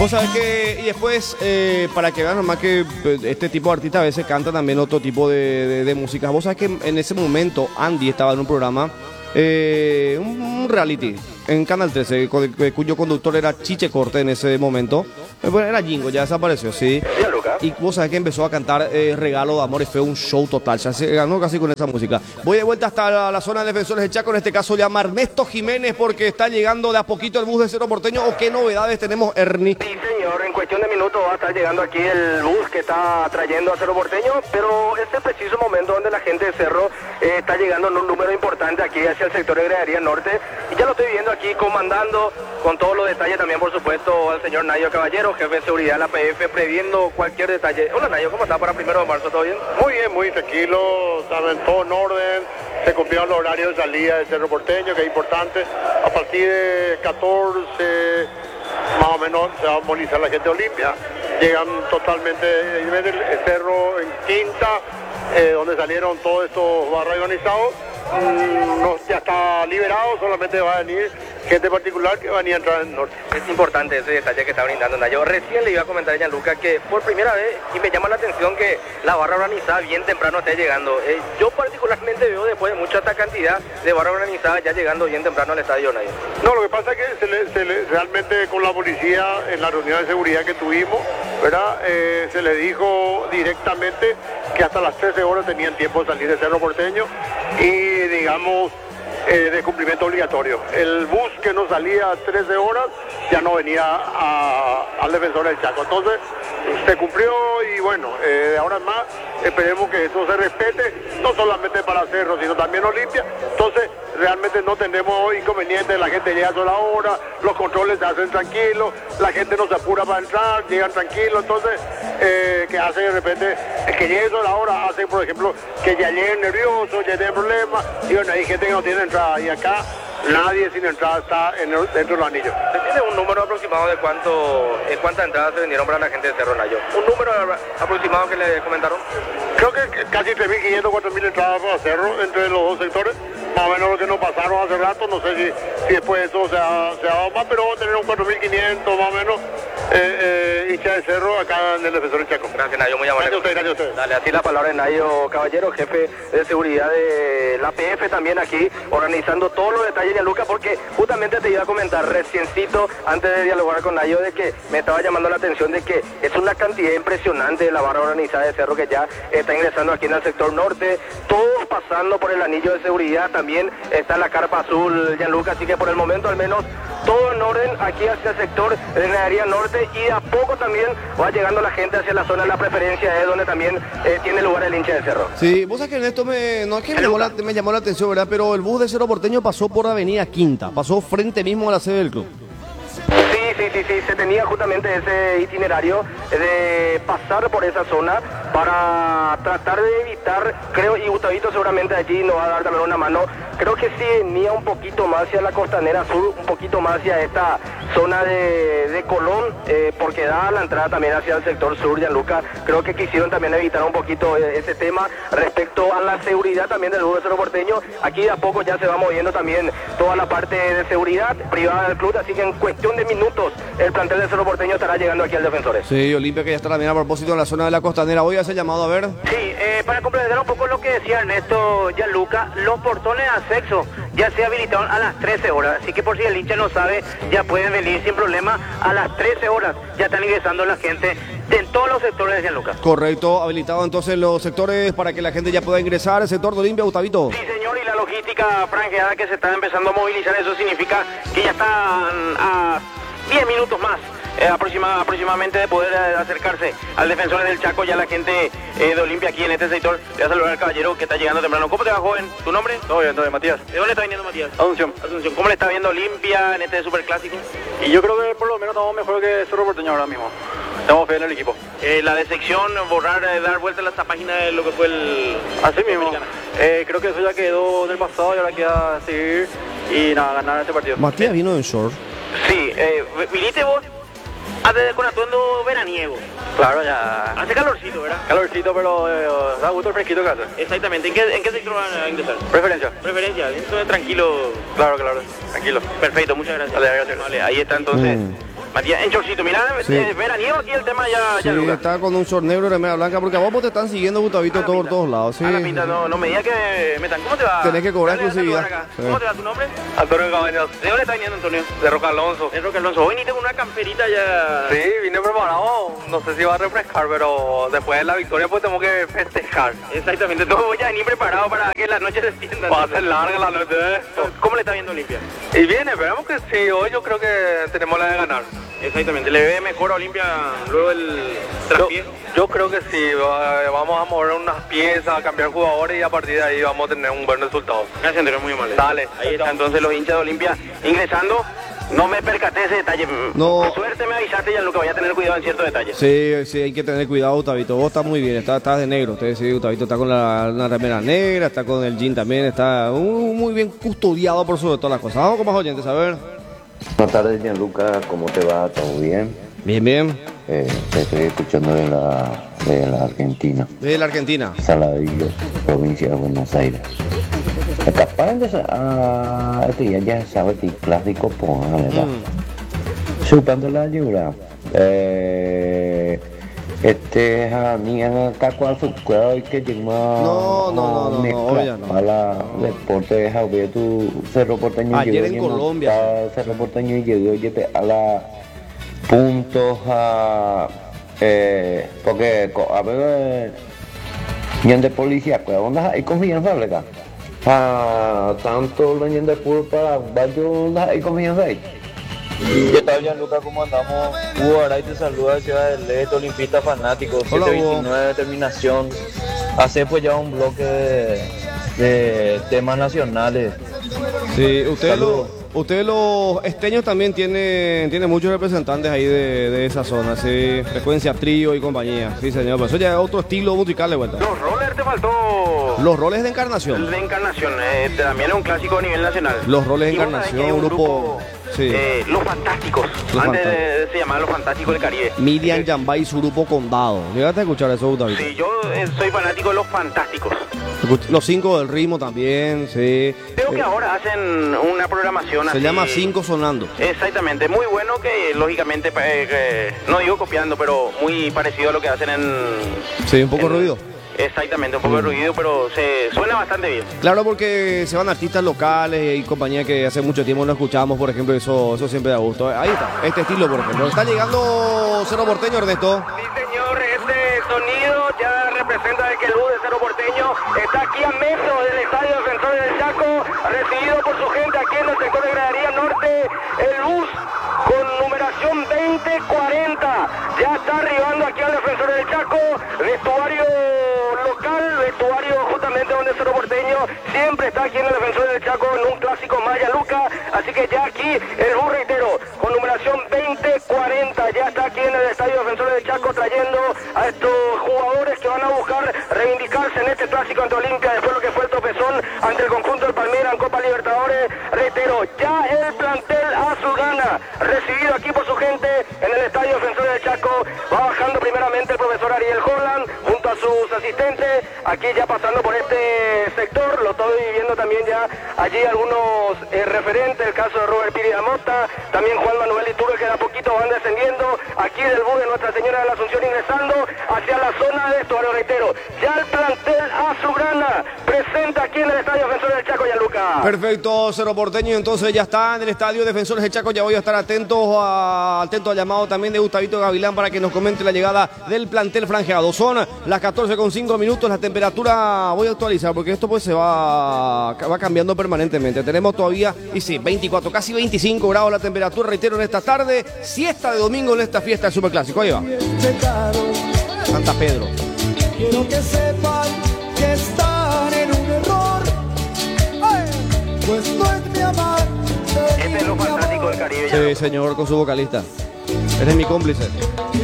Vos sabés que, y después, para que vean nomás que este tipo de artistas a veces canta también otro tipo de música. Vos sabés que en ese momento Andy estaba en un programa, un reality, en Canal 13, cuyo conductor era Chiche Corte en ese momento. Bueno, era Jingo, ya desapareció, sí. Y vos sabés que empezó a cantar Regalo de Amor y fue un show total. Ya se ganó casi con esa música. Voy de vuelta hasta la zona de Defensores del Chaco, en este caso llama Ernesto Jiménez, porque está llegando de a poquito el bus de Cerro Porteño. ¿O qué novedades tenemos, Ernie? Sí, señor, en cuestión de minutos va a estar llegando aquí el bus que está trayendo a Cerro Porteño, pero este preciso momento donde la gente de Cerro está llegando en un número importante aquí hacia el sector de Gradería Norte, y ya lo estoy viendo aquí comandando con todos los detalles también, por supuesto, al señor Nayo Caballero, jefe de seguridad de la PF, previendo cualquier detalle. Hola Nayo, ¿cómo está para 1 de marzo? ¿Todo bien? Muy bien, muy tranquilo, saben, todo en orden, se cumplieron los horarios de salida del Cerro Porteño, que es importante. A partir de 14, más o menos, se va a movilizar la gente de Olimpia. Llegan totalmente, el cerro en Quinta, donde salieron todos estos barrios organizados. No, ya está liberado, solamente va a venir gente particular que va a entrar en el norte. Es importante ese detalle que está brindando Nayo. Recién le iba a comentar a Gianluca que por primera vez, y me llama la atención que la barra organizada bien temprano esté llegando. Yo particularmente veo después de mucha esta cantidad de barra organizada ya llegando bien temprano al estadio, Nayo. No, lo que pasa es que realmente con la policía en la reunión de seguridad que tuvimos, ¿verdad? Se le dijo directamente que hasta las 13 horas tenían tiempo de salir de Cerro Porteño y digamos de cumplimiento obligatorio. El bus que no salía a 13 horas ya no venía al Defensor del Chaco. Entonces se cumplió y bueno, de ahora en más esperemos que esto se respete, no solamente para Cerro, sino también Olimpia. Entonces realmente no tenemos inconvenientes, la gente llega a sola hora, los controles se hacen tranquilos, la gente no se apura para entrar, llegan tranquilos. Entonces, que hace de repente, el que llegue a sola hora, hace por ejemplo que ya lleguen nerviosos, ya tienen problemas, y bueno, hay gente que no tiene entrada, y acá nadie sin entrada está dentro de los anillos. ¿Tiene un número aproximado de cuántas entradas se vendieron para la gente de Cerro, Nayo? ¿Un número aproximado que le comentaron? Creo que casi 3.500, 4.000 entradas para Cerro entre los dos sectores. Más o menos lo que nos pasaron hace rato, no sé si después de eso se ha dado más, pero vamos a tener un 4.500 más o menos hincha de Cerro acá en el Defensor del Chaco. Gracias, Nayo, muy amable. Gracias a usted. Dale, así la palabra de Nayo Caballero, jefe de seguridad de la PF también aquí, organizando todos los detalles de Luca, porque justamente te iba a comentar reciencito, antes de dialogar con Nayo, de que me estaba llamando la atención de que es una cantidad impresionante de la barra organizada de Cerro que ya está ingresando aquí en el sector norte, todos pasando por el anillo de seguridad. También está la carpa azul, Gianluca, así que por el momento al menos todo en orden aquí hacia el sector de Gradería Norte, y de a poco también va llegando la gente hacia la zona de la preferencia, donde también tiene lugar el hincha de Cerro. Sí, vos sabés que en esto no es que me llamó la atención, ¿verdad? Pero el bus de Cerro Porteño pasó por Avenida Quinta, pasó frente mismo a la sede del club. Sí, se tenía justamente ese itinerario de pasar por esa zona para tratar de evitar, creo, y Gustavito seguramente allí nos va a dar también una mano, creo que si venía un poquito más hacia la costanera sur, un poquito más hacia esta zona de Colón, porque da la entrada también hacia el sector sur, Gianluca, creo que quisieron también evitar un poquito ese tema respecto a la seguridad también del bus de Cerro Porteño. Aquí de a poco ya se va moviendo también toda la parte de seguridad privada del club, así que en cuestión de minutos el plantel de Cerro Porteño estará llegando aquí al Defensores. Sí, Olimpia que ya está también a propósito en la zona de la costanera. Voy a hacer llamado, a ver. Sí, para complementar un poco lo que decía Ernesto Gianluca, los portones de acceso ya se habilitaron a las 13 horas, así que por si el hincha no sabe, ya pueden venir sin problema a las 13 horas, ya están ingresando la gente en todos los sectores de Gianluca. Correcto, habilitado entonces los sectores para que la gente ya pueda ingresar, el sector de Olimpia, Gustavito. Sí, señor, y la logística franqueada que se está empezando a movilizar, eso significa que ya están a 10 minutos más aproximadamente de poder acercarse al Defensor del Chaco, ya la gente de Olimpia aquí en este sector. Voy a saludar al caballero que está llegando temprano. ¿Cómo te va, joven? ¿Tu nombre? Todo bien, Matías. ¿De dónde está viniendo Matías? Asunción. ¿Cómo le está viendo Olimpia en este superclásico? Y yo creo que por lo menos estamos mejor que Cerro Porteño ahora mismo. Estamos fe en el equipo. La decepción, borrar, dar vuelta a esta página de lo que fue el... Así mismo. Creo que eso ya quedó del pasado y ahora queda seguir y nada, ganar este partido. Matías vino en short. Sí, viniste vos con atuendo veraniego. Claro, ya. Hace calorcito, ¿verdad? Calorcito, pero da gusto el fresquito que hace. Exactamente. ¿En qué sector van a ingresar? Preferencia. Preferencia, entonces tranquilo. Claro, tranquilo. Perfecto, muchas gracias. Dale, gracias. Vale, ahí está entonces Matías, en chorcito, mira, Sí. veraniego aquí el tema ya, Sí, Lucas. está con un short negro y remera blanca, porque a vos te están siguiendo, Gustavito, A la por pinta. todos lados. Sí. A la pinta, no me digas que me están. ¿Cómo te va? Tenés que cobrar Dale, dale, exclusividad. cobrar acá. Sí. ¿Cómo te va tu nombre? Antonio Cabañas, ¿De dónde está viniendo, Antonio? de Roca Alonso. De Roque Alonso. Hoy viniste con una camperita ya. Sí, vine preparado, no sé si va a refrescar, pero después de la victoria pues tenemos que festejar. Exactamente, todo voy a venir preparado para que la noche se extienda. Va a ser larga la noche, ¿Cómo le está viendo Olimpia? Y viene, esperamos que sí, hoy yo creo que tenemos la de ganar. Exactamente, ¿le ve mejor a Olimpia luego del traspié? Yo creo que sí, vamos a mover unas piezas, cambiar jugadores y a partir de ahí vamos a tener un buen resultado. Gracias, Antonio, muy amable. Dale. Ahí están entonces los hinchas de Olimpia ingresando. No me percaté ese detalle. No. Por suerte me avisaste, ya lo que voy a tener cuidado en ciertos detalles. Sí, sí, hay que tener cuidado, Gustavito. Vos estás muy bien, estás de negro. Usted sí, Gustavito está con la remera negra, está con el jean también, está muy bien custodiado por sobre todas las cosas. Vamos con más oyentes, a ver. Buenas tardes, Gianluca, ¿cómo te va? ¿Todo bien? Bien, bien. Te estoy escuchando de la Argentina, De la Argentina. Saladillo, provincia de Buenos Aires. Capaz de este ya sabes que clásico, pues, ¿verdad? Chupando la lluvia. Ni en el caco a su cuello y que llegó No, obvio no. a la deporte de Javier, tu Cerro Porteño. Ayer llegó en Colombia. Cerro Porteño y llegó a la puntos porque a ver de policía, pues ¿dónde hay confianza, verdad? Tanto la de puro para varios hay confianza ahí. ¿Qué tal, Gianluca? ¿Cómo andamos? Hugo Aray te saluda de Ciudad del Este, olimpista fanático, Hola, 729 determinación. Hace pues ya un bloque de temas nacionales. Sí, Saludos. ustedes los esteños también tienen muchos representantes ahí de esa zona, sí, Frecuencia Trío y compañía. Sí, señor, pero eso ya es otro estilo musical de vuelta. Los rollers te faltó. Los roles de Encarnación. De Encarnación, también es un clásico a nivel nacional. Los roles de Y vos sabés Encarnación, que hay un grupo... Sí. Los Fantásticos. Los Antes Fantásticos. se llamaba Los Fantásticos del Caribe. Miriam Yambay y su grupo Condado. Llegaste a escuchar eso, David. Sí, yo soy fanático de Los Fantásticos. Los 5 del ritmo también, sí. Creo que ahora hacen una programación Se así. llama 5 sonando. Exactamente, muy bueno que lógicamente, no digo copiando, pero muy parecido a lo que hacen en... Sí, un poco ruido. Exactamente, un poco de ruido, pero se suena bastante bien. Claro, porque se van artistas locales y compañía que hace mucho tiempo no escuchamos, por ejemplo, eso siempre da gusto. Ahí está, este estilo, por ejemplo. Está llegando Cerro Porteño, Ernesto. Sí, señor, este sonido ya representa que el bus de Cerro Porteño está aquí a metros del Estadio Defensores del Chaco, recibido por su gente aquí en el sector de Gradería Norte. El bus con numeración 2040 ya está arribando aquí al Defensores del Chaco, vestuario local, vestuario justamente donde Cerro Porteño siempre está aquí en el Defensores del Chaco en un clásico Maya Luca, así que ya aquí el bus, reitero, con numeración 2040 ya está aquí en el Estadio Defensores del Chaco trayendo a estos jugadores que van a buscar reivindicarse en este clásico ante Olimpia después de lo que fue el tropezón ante el conjunto del Palmeiras en Copa Libertadores. Reitero, ya el plantel azulgrana recibido aquí por su gente en el Estadio Defensores del Chaco, va bajando primeramente el profesor Ariel Holland junto a sus asistentes, aquí ya pasando por este sector, lo estoy viendo también ya allí algunos referentes, el caso de Robert Piri Mota, también Juan Manuel Iturbe, que de a poquito van descendiendo aquí del bus de Nuestra Señora de la Asunción, ingresando hacia la zona de vestuario. Reitero, ya el plantel azulgrana presenta aquí en el Estadio Defensores del Chaco, Gianluca. Perfecto, Cerro Porteño, entonces ya está en el Estadio Defensores del Chaco. Ya voy a estar atento al llamado también de Gustavito Gavilán para que nos comente la llegada del plantel franjeado. Son las 14:05, la temperatura voy a actualizar porque esto pues se va cambiando permanentemente. Tenemos todavía, y sí, 24, casi 25 grados la temperatura, reitero, en esta tarde, siesta de domingo en esta fiesta del Superclásico. Ahí va. Santa Pedro. Quiero que sepan que están en un error. Pues no es mi amante. Este es Los Fantásticos del Caribe. Sí, señor, con su vocalista. Eres mi cómplice.